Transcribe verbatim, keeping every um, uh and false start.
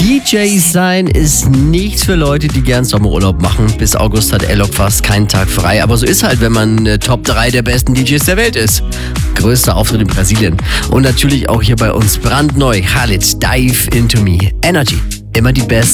D J sein ist nichts für Leute, die gern Sommerurlaub machen. Bis August hat Alok fast keinen Tag frei. Aber so ist halt, wenn man äh, Top drei der besten D Js der Welt ist. Größter Auftritt in Brasilien. Und natürlich auch hier bei uns brandneu. Khalid, Dive Into Me. Energy. Immer die Best.